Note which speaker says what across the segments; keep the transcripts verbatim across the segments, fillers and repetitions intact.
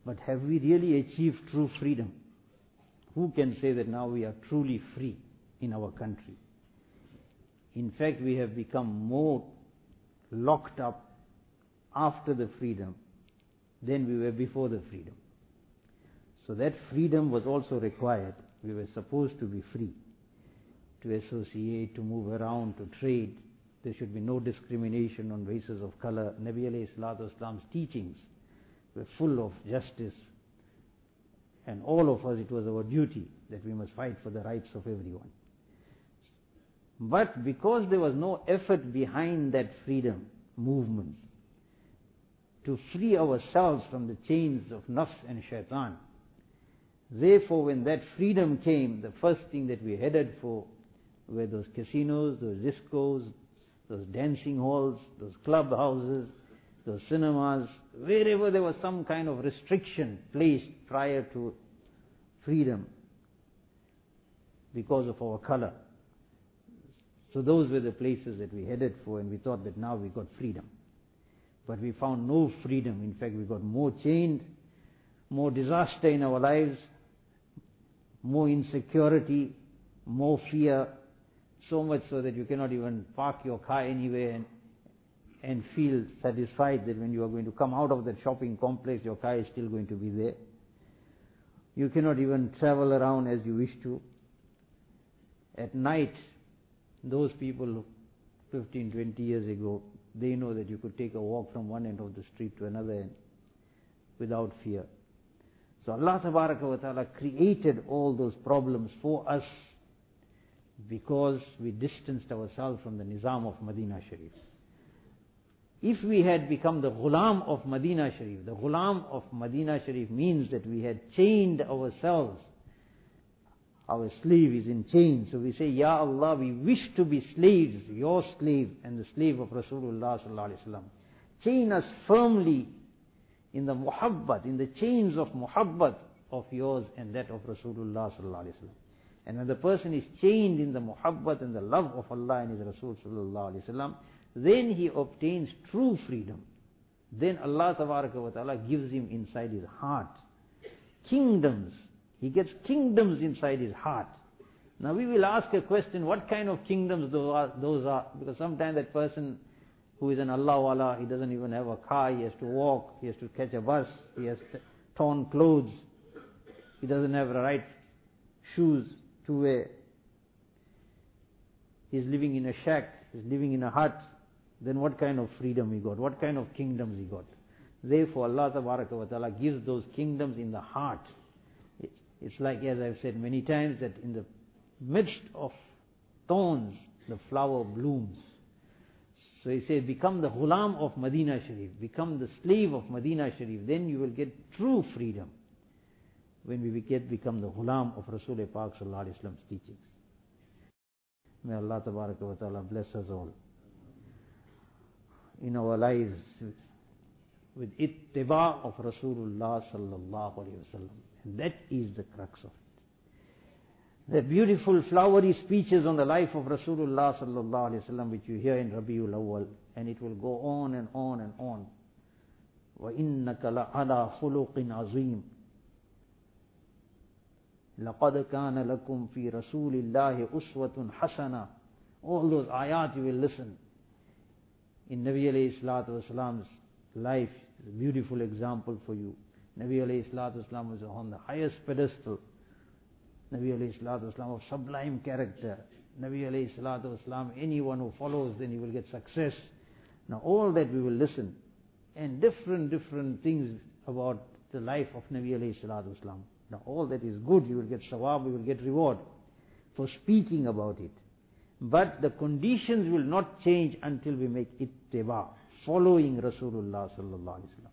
Speaker 1: But have we really achieved true freedom? Who can say that now we are truly free in our country? In fact, we have become more locked up after the freedom than we were before the freedom. So that freedom was also required. We were supposed to be free, to associate, to move around, to trade. There should be no discrimination on basis of color. Nabi alayhi salatu wasalam's teachings were full of justice, and all of us, it was our duty that we must fight for the rights of everyone. But because there was no effort behind that freedom movement to free ourselves from the chains of nafs and shaitan, therefore when that freedom came, the first thing that we headed for were those casinos, those discos, those dancing halls, those clubhouses, those cinemas, wherever there was some kind of restriction placed prior to freedom because of our color. So those were the places that we headed for, and we thought that now we got freedom. But we found no freedom. In fact, we got more chained, more disaster in our lives, more insecurity, more fear, so much so that you cannot even park your car anywhere and, and feel satisfied that when you are going to come out of that shopping complex, your car is still going to be there. You cannot even travel around as you wish to. At night, those people fifteen, twenty years ago, they know that you could take a walk from one end of the street to another end without fear. So Allah Tabaraka wa Ta'ala created all those problems for us because we distanced ourselves from the Nizam of Medina Sharif. If we had become the Ghulam of Medina Sharif, the Ghulam of Medina Sharif means that we had chained ourselves. Our slave is in chains. So we say, Ya Allah, we wish to be slaves, your slave and the slave of Rasulullah sallallahu alaihi wasallam. Chain us firmly in the muhabbat, in the chains of muhabbat of yours and that of Rasulullah sallallahu alaihi wasallam. And when the person is chained in the muhabbat and the love of Allah and His Rasul sallallahu alaihi wasallam, then he obtains true freedom. Then Allah Tabaraka wa Ta'ala gives him inside his heart kingdoms. He gets kingdoms inside his heart. Now we will ask a question, what kind of kingdoms those are? Those are? Because sometimes that person who is an Allah wala, he doesn't even have a car, he has to walk, he has to catch a bus, he has torn clothes, he doesn't have the right shoes to wear. He's living in a shack, he's living in a hut. Then what kind of freedom he got? What kind of kingdoms he got? Therefore Allah Tabaraka wa Ta'ala gives those kingdoms in the heart. It's like, as I've said many times, that in the midst of thorns, the flower blooms. So he says, become the Ghulam of Medina Sharif, become the slave of Medina Sharif, then you will get true freedom. When we get become the Ghulam of Rasul Pak Sallallahu Alaihi Wasallam's teachings. May Allah Tabaraka wa Ta'ala bless us all in our lives with ittiba of Rasulullah Sallallahu Alaihi Wasallam. And that is the crux of it. The beautiful flowery speeches on the life of Rasulullah Sallallahu Alaihi Wasallam which you hear in Rabiul Awwal, and it will go on and on and on. وَإِنَّكَ لَعَلَى خُلُقٍ عَظِيمٍ لَقَدْ كَانَ لَكُمْ فِي رَسُولِ اللَّهِ أُسْوَةٌ حَسَنَةٌ. All those ayat you will listen. In Nabi alayhi salatu wasalam's life, is a beautiful example for you. Nabi alayhi salatu wasalam was on the highest pedestal. Nabi alayhi salatu wasalam of sublime character. Nabi alayhi salatu wasalam, anyone who follows, then he will get success. Now all that we will listen, and different, different things about the life of Nabi alayhi salatu wasalam. Now all that is good, you will get sawab, you will get reward for speaking about it. But the conditions will not change until we make ittiba, following Rasulullah sallallahu alaihi wasallam.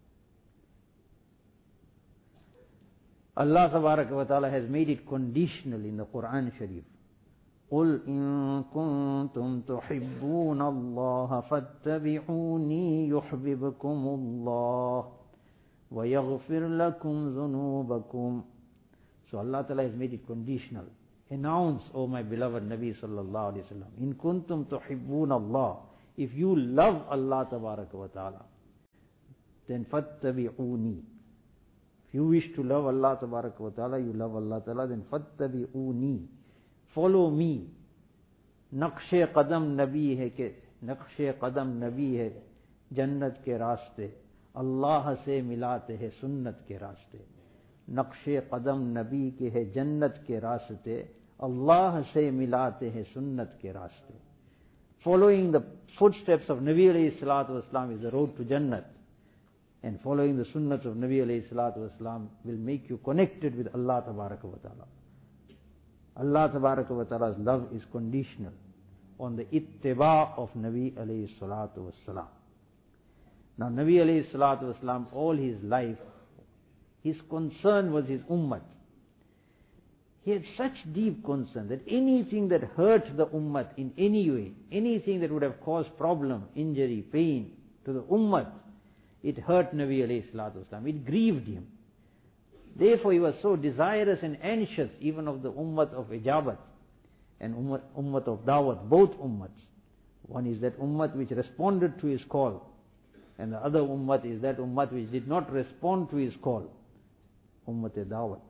Speaker 1: Allah Tabaraka wa Ta'ala has made it conditional in the Quran Sharif. قُلْ إِن كُنْتُمْ تُحِبُّونَ اللَّهَ فَاتَّبِعُونِي يُحْبِبْكُمُ اللَّهُ وَيَغْفِرْ لَكُمْ ذُنُوبَكُمْ. So Allah Ta'ala has made it conditional. Announce, O my beloved Nabi sallallahu alaihi wasallam, in kuntum tuhibbun Allah, if you love Allah Tabaraka wa Ta'ala, then fattabi'uni, If you wish to love Allah tabaraka wa ta'ala, you love Allah ta'ala, then fattabi'uni, follow me. Naqsh qadam nabi hai ke, naqsh qadam nabi hai, jannat ke raaste, Allah se milate hai sunnat ke raaste. Naqsh qadam nabi ke hai jannat ke raaste, Allah se milate hai sunnat ke raaste. Following the footsteps of Nabi alayhi salatu wasalam is the road to Jannat. And following the sunnats of Nabi alayhi salatu wasalam will make you connected with Allah tabaraka wa ta'ala. Allah tabaraka wa ta'ala's love is conditional on the ittiba of Nabi alayhi salatu wasalam. Now Nabi alayhi salatu wasalam, all his life, his concern was his ummah. He had such deep concern that anything that hurt the ummah in any way, anything that would have caused problem, injury, pain to the ummah, it hurt Nabi alayhi salatu wasalam. It grieved him. Therefore he was so desirous and anxious even of the ummah of ijabat and ummah, ummah of dawat, both ummahs. One is that ummah which responded to his call, and the other ummah is that ummah which did not respond to his call, ummah dawat.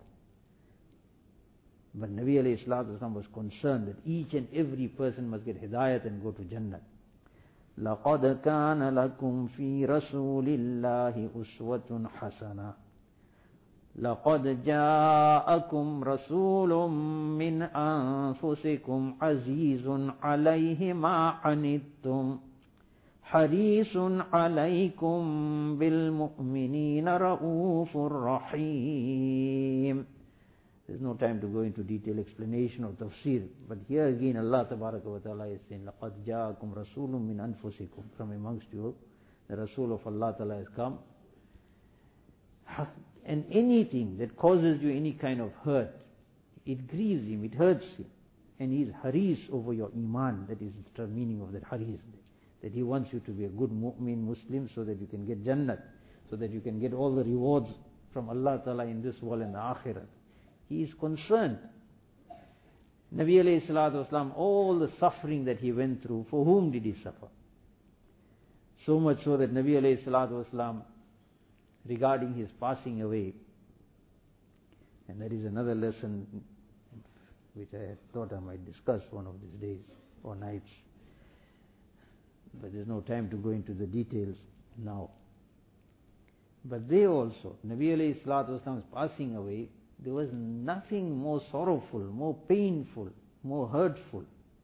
Speaker 1: But Nabi alayhi salatu wasalam was concerned that each and every person must get hidayat and go to Jannah. لَقَدْ كَانَ لَكُمْ فِي رَسُولِ اللَّهِ أُسْوَةٌ حَسَنَةٌ لَقَدْ جَاءَكُمْ رَسُولٌ مِّنْ أَنفُسِكُمْ عَزِيزٌ عَلَيْهِ مَا عَنِتُّمْ حَرِيصٌ عَلَيْكُمْ بِالْمُؤْمِنِينَ رَءُوفٌ رَحِيمٌ. There's no time to go into detailed explanation of tafsir, but here again Allah tabaraka wa ta'ala is saying, لَقَدْ جَاءَكُمْ رَسُولٌ مِّنْ أَنفُسِكُمْ. From amongst you, the Rasul of Allah ta'ala has come. And anything that causes you any kind of hurt, it grieves him, it hurts him. And he is haris over your iman. That is the meaning of that haris. That he wants you to be a good mu'min Muslim so that you can get Jannat, so that you can get all the rewards from Allah ta'ala in this world and the akhirat. He is concerned. Nabi alayhi salatu wasalam, all the suffering that he went through, for whom did he suffer? So much so that Nabi alayhi salatu wasalam, regarding his passing away, and that is another lesson which I had thought I might discuss one of these days or nights, but there's no time to go into the details now. But they also, Nabi alayhi salatu wasalam's passing away, there was nothing more sorrowful, more painful, more hurtful,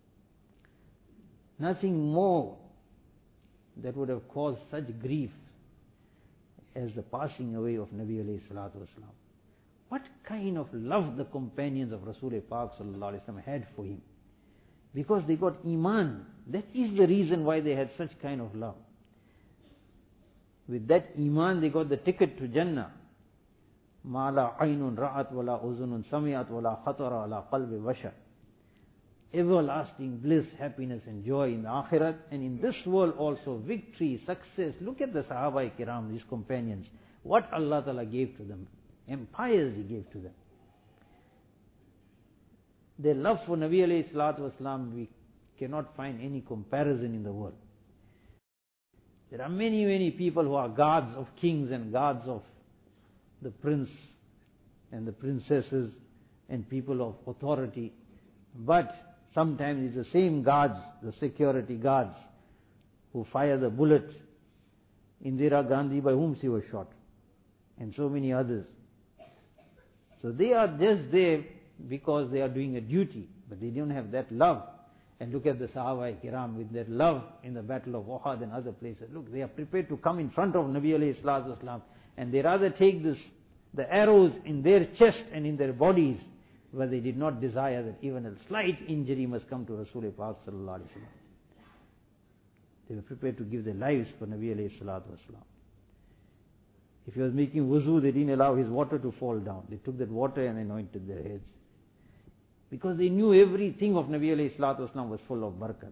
Speaker 1: nothing more that would have caused such grief as the passing away of Nabi alayhi salatu wasalam. What kind of love the companions of Rasul Pak sallallahu alayhi wasallam had for him. Because they got iman. That is the reason why they had such kind of love. With that iman they got the ticket to Jannah. مَا لَا عَيْنٌ رَأَتْ وَلَا أُذُنٌ سَمِعَتْ وَلَا خَطَرَ عَلَى قَلْبِ بَشَرٍ. Everlasting bliss, happiness and joy in the akhirat, and in this world also victory, success. Look at the Sahaba Kiram, these companions. What Allah Ta'ala gave to them. Empires He gave to them. Their love for Nabi alayhi salatu wasalam, we cannot find any comparison in the world. There are many, many people who are guards of kings and guards of the prince and the princesses and people of authority. But sometimes it's the same guards, the security guards, who fire the bullet. Indira Gandhi, by whom she was shot, and so many others. So they are just there because they are doing a duty, but they don't have that love. And look at the Sahaba Kiram with their love in the battle of Uhud and other places. Look, they are prepared to come in front of Nabi alayhi salatu wasalam, and they rather take this, the arrows in their chest and in their bodies, but they did not desire that even a slight injury must come to Rasul Pak sallallahu alayhi wasallam. They were prepared to give their lives for Nabi alayhi salatu wasalam. If he was making wuzu, they didn't allow his water to fall down. They took that water and anointed their heads. Because they knew everything of Nabi alayhi salatu wasalam was full of barakat.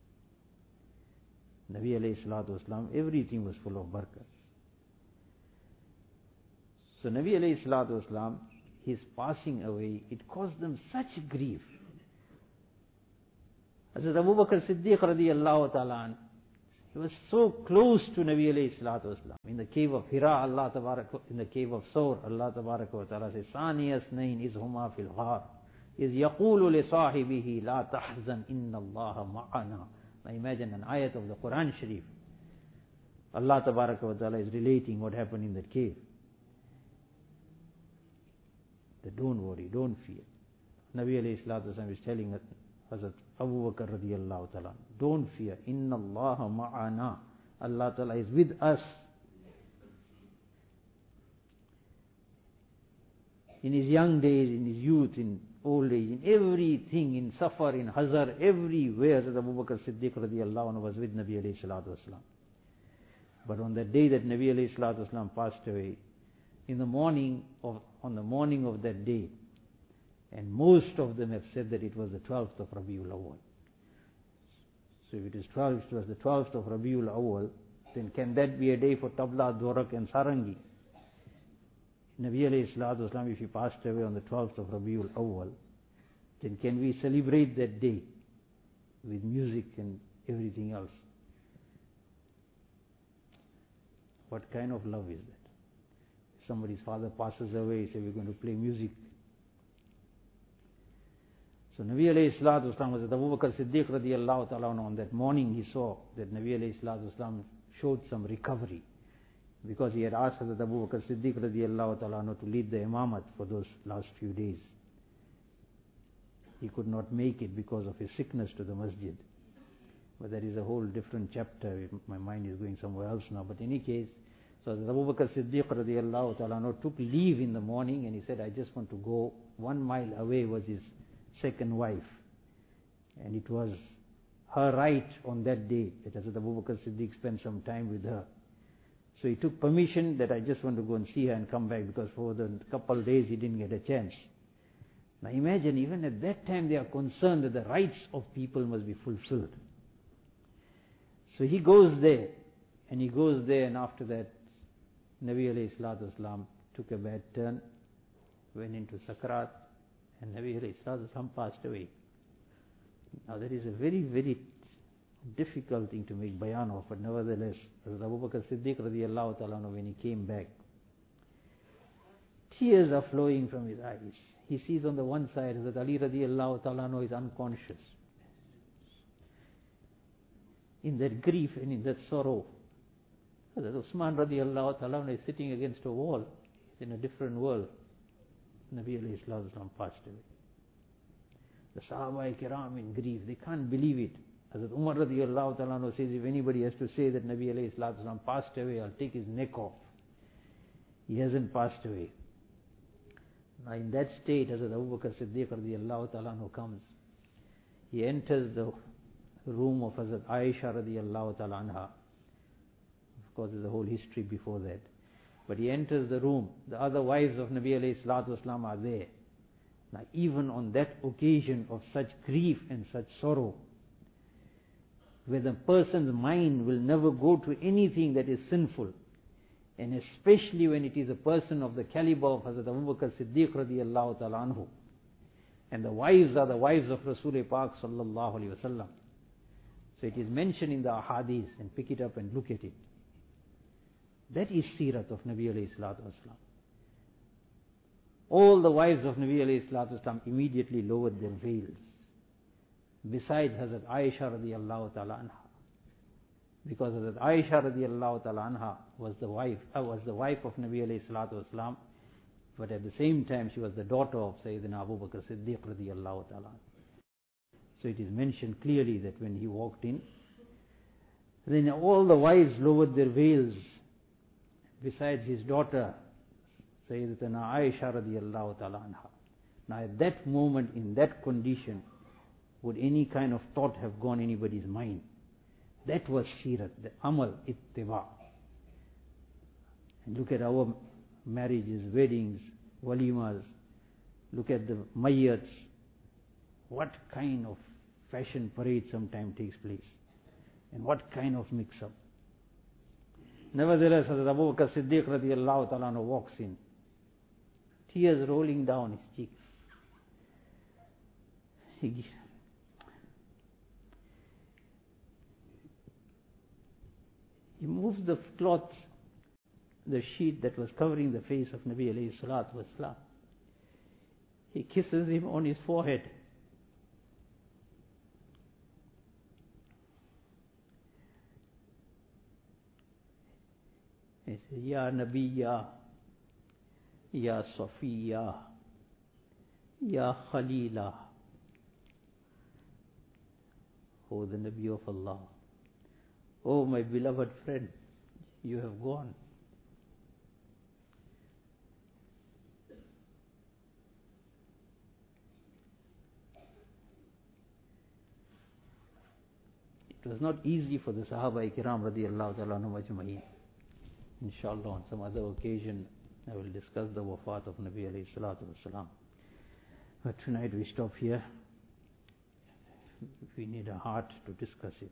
Speaker 1: Nabi alayhi salatu wasalam, everything was full of barakat. So Nabi alayhi salatu wasalam, his passing away, it caused them such grief. Hazrat Abu Bakr Siddiq radiyallahu ta'ala, He was so close to Nabi alayhi salatu wasalam. In the cave of Hira, Allah tabaraka, in the cave of Sawr, Allah tabaraka wa ta'ala says, Sani asnain iz huma fil ghar, iz yaqulu li sahibihi la tahzan inna Allaha ma'ana. Now imagine an ayat of the Quran Sharif. Allah tabaraka wa ta'ala is relating what happened in that cave. That don't worry, don't fear. Nabi alayhi salatu wasalam is telling us, Hazrat Abu Bakr radiyallahu ta'ala, don't fear, inna Allaha ma'ana. Allah ta'ala is with us. In his young days, in his youth, in old age, in everything, in safar, in hazar, everywhere, Hazrat Abu Bakr Siddiq radiyallahu anhu was with Nabi alayhi salatu wasalam. But on the day that Nabi alayhi salatu wasalam passed away, in the morning of, on the morning of that day, and most of them have said that it was the twelfth of Rabiul Awwal. So if it is twelve, it was the twelfth of Rabiul Awwal, then can that be a day for tabla, dhorak and sarangi? Nabi alayhi salatu wasalam, if he passed away on the twelfth of Rabiul Awwal, then can we celebrate that day with music and everything else? What kind of love is that? If somebody's father passes away, say we're going to play music. So Nabi alayhi salatu wasalam was at Abu Bakr Siddiq radiyallahu ta'ala on that morning. He saw that Nabi alayhi salatu wasalam showed some recovery, because he had asked Hazrat Abu Bakr Siddiq radiyallahu ta'ala to lead the imamat for those last few days. He could not make it because of his sickness to the masjid. But that is a whole different chapter. My mind is going somewhere else now. But in any case, so Hazrat Abu Bakr Siddiq radiyallahu ta'ala took leave in the morning, and he said, I just want to go. One mile away was his second wife, and it was her right on that day that Hazrat Abu Bakr Siddiq spent some time with her. So he took permission that I just want to go and see her and come back, because for the couple of days he didn't get a chance. Now imagine, even at that time they are concerned that the rights of people must be fulfilled. So he goes there, and he goes there, and after that Nabi alayhi salatu wasalam took a bad turn, went into Sakrat, and Nabi alayhi salatu wasalam passed away. Now that is a very, very difficult thing to make bayan of, but nevertheless, Abu Bakr Siddiq radiyallahu ta'ala, when he came back, tears are flowing from his eyes. He sees on the one side that Ali radiyallahu ta'ala is unconscious. In that grief and in that sorrow, that Usman radiyallahu ta'ala is sitting against a wall, in a different world. Nabi alayhi salatu wasalam passed away. The Sahaba kiram in grief, they can't believe it. Hazrat Umar radiyallahu ta'ala says, if anybody has to say that Nabi alayhi salatu wasalam passed away, I'll take his neck off. He hasn't passed away. Now in that state, Hazrat Abu Bakr Siddiq radiyallahu ta'ala comes. He enters the room of Hazrat Aisha radiyallahu ta'ala anha. Of course, there's a whole history before that. But he enters the room. The other wives of Nabi alayhi salatu wasalam are there. Now even on that occasion of such grief and such sorrow, where the person's mind will never go to anything that is sinful, and especially when it is a person of the caliber of Hazrat Abu Bakr Siddiq radiyallahu ta'ala anhu, and the wives are the wives of Rasul Pak sallallahu alayhi wa sallam. So it is mentioned in the ahadith, and pick it up and look at it. That is Sirat of Nabi alayhi salatu wasalam. All the wives of Nabi alayhi salatu wasalam immediately lowered their veils, besides Hazrat Aisha radiyallahu ta'ala anha. Because Hazrat Aisha radiyallahu ta'ala anha was the wife, uh, was the wife of Nabi alayhi salatu wasalam, but at the same time she was the daughter of Sayyidina Abu Bakr Siddiq radiyallahu ta'ala. So it is mentioned clearly that when he walked in, then all the wives lowered their veils, besides his daughter Sayyidatuna Aisha radiyallahu ta'ala anha. Now at that moment, in that condition, would any kind of thought have gone anybody's mind? That was Sirat, the Amal Ittiba. And look at our marriages, weddings, walimas, look at the mayyats. What kind of fashion parade sometimes takes place, and what kind of mix-up. Nevertheless, Hazrat Abu Bakr Siddiq radiyallahu ta'ala walks in, tears rolling down his cheeks. He, He moves the cloth, the sheet that was covering the face of Nabi alayhi salatu wasalam. He kisses him on his forehead. He says, Ya Nabiya, Ya Safiya, Ya Khalila. O the Nabi of Allah, O my beloved friend, you have gone. It was not easy for the Sahaba-i-Kiram radiyallahu ta'ala anhum ajma'in. Inshallah, on some other occasion, I will discuss the wafat of Nabi alayhi salatu wasalam. But tonight we stop here. We need a heart to discuss it.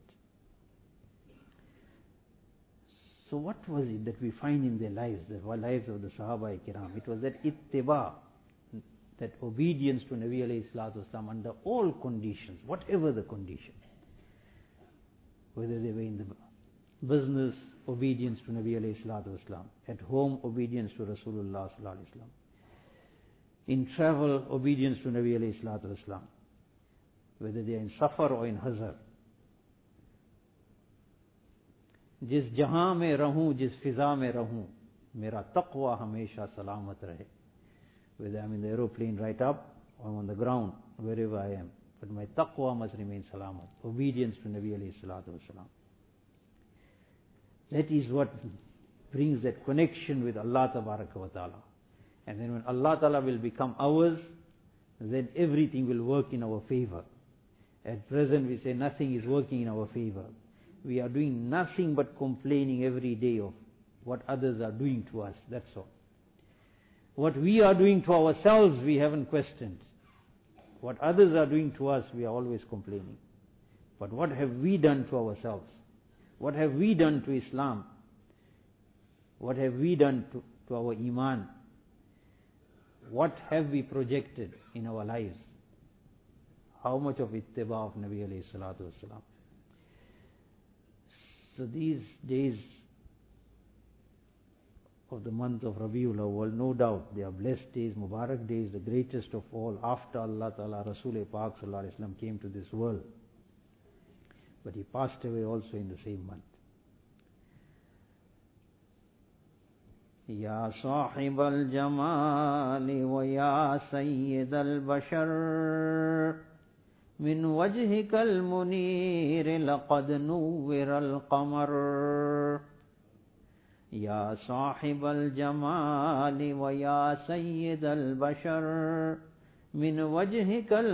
Speaker 1: So what was it that we find in their lives, the lives of the Sahaba-i-Kiram? It was that ittiba, that obedience to Nabi alayhi salatu wasalam under all conditions, whatever the condition. Whether they were in the business, obedience to Nabi alayhi salatu wasalam. At home, obedience to Rasulullah sallallahu alayhi wasallam. In travel, obedience to Nabi alayhi salatu wasalam. Whether they are in safar or in hazar. जिस जहां में रहूं, जिस फिजा में रहूं, मेरा तक़वा हमेशा सलामत रहे. Whether I'm in the aeroplane right up or I'm on the ground, wherever I am. But my taqwa must remain salamat. Obedience to Nabi alayhi salatu wasalam. That is what brings that connection with Allah tabaraka wa ta'ala. And then when Allah ta'ala will become ours, then everything will work in our favor. At present we say nothing is working in our favor. We are doing nothing but complaining every day of what others are doing to us, that's all. What we are doing to ourselves, we haven't questioned. What others are doing to us, we are always complaining. But what have we done to ourselves? What have we done to Islam? What have we done to, to our Iman? What have we projected in our lives? How much of ittiba of Nabi alayhi salatu wasalam? So these days of the month of Rabiul Awwal, no doubt they are blessed days, Mubarak days, the greatest of all. After Allah Ta'ala, Rasul-e Pak Sallallahu Alaihi Wasallam came to this world. But he passed away also in the same month. Ya Sahib al-Jamali wa ya Sayyid al-Bashar min wajhika al-munir laqad nuwwira al-qamar. Ya Sahib al-Jamali wa ya Sayyid al-Bashar min wajhika